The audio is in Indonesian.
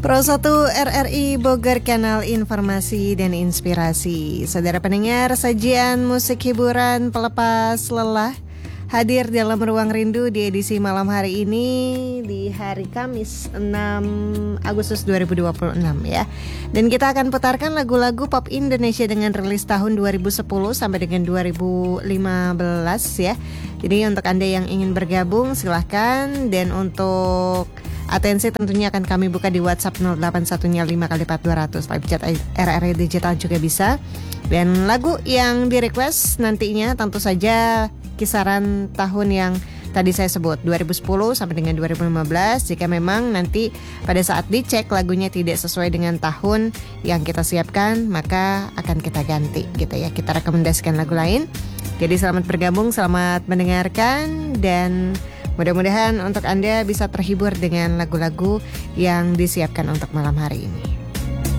Pro 1 RRI Bogor, kanal informasi dan inspirasi. Saudara pendengar, sajian musik hiburan pelepas lelah hadir dalam Ruang Rindu di edisi malam hari ini di hari Kamis 6 Agustus 2026 ya. Dan kita akan putarkan lagu-lagu pop Indonesia dengan rilis tahun 2010 sampai dengan 2015 ya. Jadi untuk Anda yang ingin bergabung silahkan, dan untuk atensi tentunya akan kami buka di WhatsApp 0815x4200 live chat RRI Digital juga bisa. Dan lagu yang di request nantinya tentu saja kisaran tahun yang tadi saya sebut 2010 sampai dengan 2015. Jika memang nanti pada saat dicek lagunya tidak sesuai dengan tahun yang kita siapkan, maka akan kita ganti gitu ya. Kita rekomendasikan lagu lain. Jadi selamat bergabung, selamat mendengarkan, dan mudah-mudahan untuk Anda bisa terhibur dengan lagu-lagu yang disiapkan untuk malam hari ini.